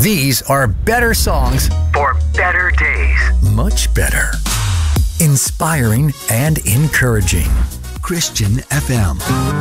These are better songs for better days. Much better. Inspiring and encouraging. Christian FM.